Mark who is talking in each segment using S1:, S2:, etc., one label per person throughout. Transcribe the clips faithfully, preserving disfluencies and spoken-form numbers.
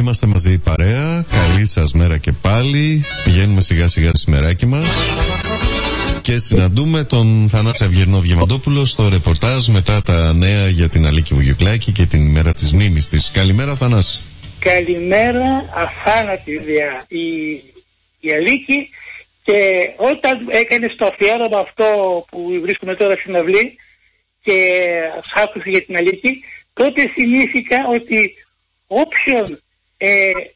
S1: Είμαστε μαζί παρέα. Καλή σας μέρα και πάλι. Πηγαίνουμε σιγά σιγά το σημεράκι μας και συναντούμε τον Θανάση Αυγερνό Διαμαντόπουλο στο ρεπορτάζ μετά τα νέα για την Αλίκη Βουγιουκλάκη και την ημέρα της μνήμης της. Καλημέρα, Θανάση.
S2: Καλημέρα, αφάνατη ιδέα η, η Αλίκη. Και όταν έκανε το αφιέρωμα αυτό που βρίσκουμε τώρα στην αυλή και άκουσα για την Αλίκη, τότε θυμήθηκα ότι όποιον ε,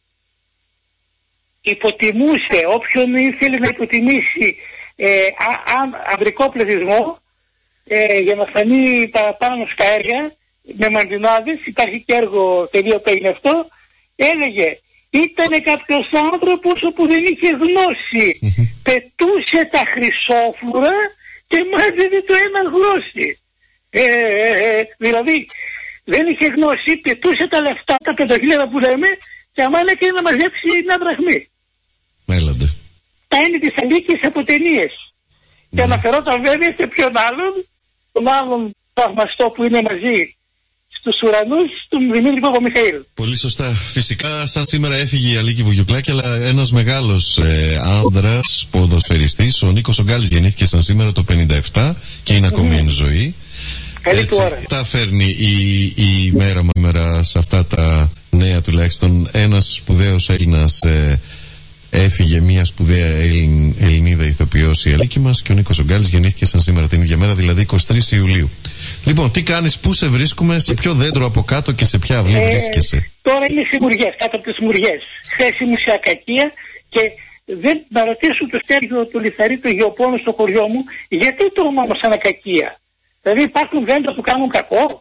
S2: υποτιμούσε, όποιον ήθελε να υποτιμήσει ε, α, α, ανδρικό πληθυσμό ε, για να φανεί παραπάνω στα έργα με μαντινάδες, υπάρχει και έργο τελείω που έγινε αυτό, έλεγε ήταν κάποιος άνθρωπος όπου δεν είχε γνώση, πετούσε τα χρυσόφουρα και μάζευε το ένα γρόσι. Ε, ε, ε, δηλαδή δεν είχε γνώση, πετούσε τα λεφτά, τα πεντοχίλιαρα που λέμε, και αμάνα και να μαζέψει μια δραχμή.
S1: Έλατε.
S2: Τα είναι της Αλίκης από ταινίες. Ναι. Και αναφερόταν βέβαια σε ποιον άλλον, τον άλλον θαυμαστό που είναι μαζί στους ουρανούς, του Δημήτρη Παπαμιχαήλ.
S1: Πολύ σωστά. Φυσικά, σαν σήμερα έφυγε η Αλίκη Βουγιουκλάκη, αλλά ένας μεγάλος ε, άνδρας ποδοσφαιριστής, ο Νίκος Ογκάλης, γεννήθηκε σαν σήμερα το πενήντα επτά και είναι ακόμη mm. εν ζωή.
S2: Καλή του ώρα.
S1: Τα φέρνει η, η μέρα με μέρα σε αυτά τα νέα τουλάχιστον. Ένας σπουδαίος Έλληνας ε, έφυγε, μια σπουδαία Ελλην, Ελληνίδα ηθοποιός, η Αλίκη μας, και ο Νίκος Ογκάλης γεννήθηκε σαν σήμερα την ίδια μέρα, δηλαδή εικοστή τρίτη Ιουλίου. Λοιπόν, τι κάνεις, πού σε βρίσκουμε, σε ποιο δέντρο από κάτω και σε ποια αυλή ε, βρίσκεσαι?
S2: Τώρα είμαι σε Μουριές, κάτω από τις Μουριές. Χθες ήμουν σε Ακακία και δεν να ρωτήσω το Στέργιο του Λιθαρή, το γεωπόνο στο χωριό μου, γιατί το ονόμασαν Ακακία? Δηλαδή υπάρχουν δέντρα που κάνουν κακό?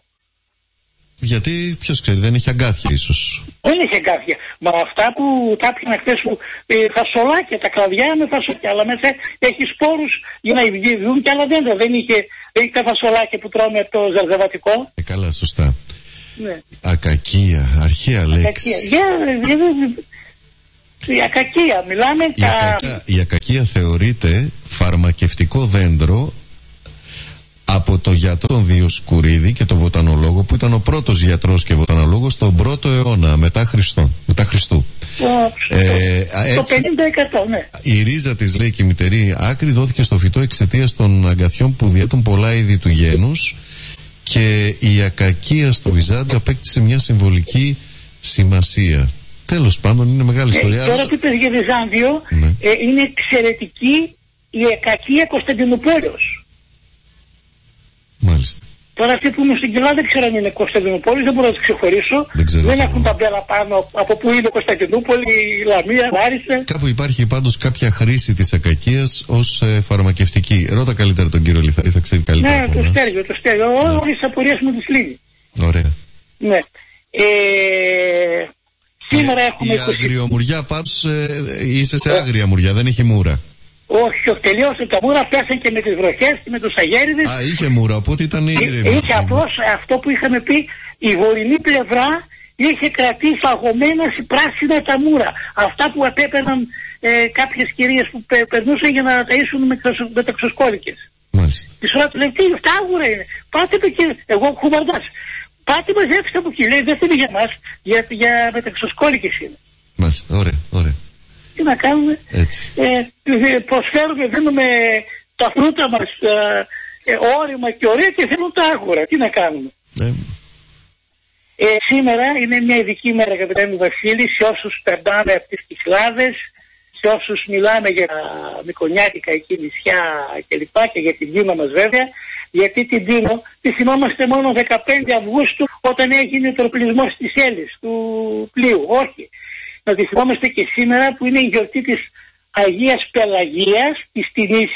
S1: Γιατί, ποιος ξέρει, δεν έχει αγκάθια ίσως.
S2: Δεν έχει αγκάθια. Μα αυτά που τα έπιανα χθες που ε, φασολάκια, τα κλαδιά με φασολάκια, αλλά μέσα έχει σπόρους για να βγουν και άλλα δέντρα. Δεν είχε, δεν είχε τα φασολάκια που τρώμε από το ζαρζαβατικό.
S1: Ε, καλά, σωστά.
S2: Ναι.
S1: Ακακία, αρχαία λέξη.
S2: Για, για, η ακακία, μιλάμε.
S1: Η,
S2: τα...
S1: ακακία, η ακακία θεωρείται φαρμακευτικό δέντρο από το γιατρό τον Διοσκουρίδη και τον βοτανολόγο, που ήταν ο πρώτος γιατρός και βοτανολόγος στον πρώτο αιώνα μετά, Χριστό, μετά Χριστού.
S2: Το, ε, το έτσι, πενήντα τοις εκατό, ναι.
S1: Η ρίζα της, λέει, και η μητερή άκρη δόθηκε στο φυτό εξαιτίας των αγκαθιών που διέτουν πολλά είδη του γένους, και η ακακία στο Βυζάντιο απέκτησε μια συμβολική σημασία. Τέλος πάντων, είναι μεγάλη ε, ιστορία.
S2: Τώρα που είπες για Βυζάντιο, ναι. ε, είναι εξαιρετική η ακακία Κωνσταντινούπολης.
S1: Μάλιστα.
S2: Τώρα αυτοί που είναι στην Κιλά δεν ξέρω αν είναι Κωνσταντινούπολη, δεν μπορώ να τους ξεχωρίσω. Δεν, δεν έχουν ταμπέλα πάνω από που είναι Κωνσταντινούπολη, η Λαμία, Άριστε.
S1: Κάπου υπάρχει πάντως κάποια χρήση της ακακίας ως ε, φαρμακευτική. Ρώτα καλύτερα τον κύριο Λιθαρή, θα ξέρει καλύτερα.
S2: Ναι, το Στέργιο, το Στέργιο. Ναι. Όλες τις απορίες μου τις λύνει.
S1: Ωραία.
S2: Ναι. Ε, σήμερα ε, έχουμε...
S1: Η είκοσι... αγριομουριά πάντως ε, είσαι σε άγρια μουριά, δεν έχει μούρα.
S2: Όχι, όχι, τελείωσε τα μούρα, πέσαν και με τις βροχές και με τους αγέριδες.
S1: Α, είχε μούρα, οπότε ήταν ήρεμη.
S2: Είχε απλώς αυτό που είχαμε πει, η βορεινή πλευρά είχε κρατήσει φαγωμένα σε πράσινα τα μούρα. Αυτά που απέπαιρναν ε, κάποιες κυρίες που πε, περνούσαν για να ταΐσουν με, με ταξοσκόλικες.
S1: Μάλιστα.
S2: Τη ώρα του λέει, τι, αυτά άγουρα είναι. Πάτε με εκεί, εγώ χουμπαρντάς. Πάτε μαζέψτε από εκεί, λέει, δεν θέλει για μας, για, για μεταξοσκόλικες είναι.
S1: Μάλιστα, ωραία, ωραία.
S2: Τι να κάνουμε, ε, προσφέρουμε, δίνουμε τα φρούτα μας ε, ε, όρημα και ωραία και θέλουν τα άγουρα. Τι να κάνουμε. Ε. Ε, σήμερα είναι μια ειδική μέρα, αγαπητέ μου Βασίλη, σε όσους περνάμε από τις Κυκλάδες, σε όσους μιλάμε για Μικονιάτικα εκεί νησιά κλπ. Και, και για την Τίνο μας βέβαια, γιατί την Τίνο τη θυμόμαστε μόνο δεκαπέντε Αυγούστου όταν έγινε ο τροπλισμός της Έλλης, του πλοίου. Όχι. Να τη θυμόμαστε και σήμερα που είναι η γιορτή της Αγίας Πελαγίας, της Τινήσης,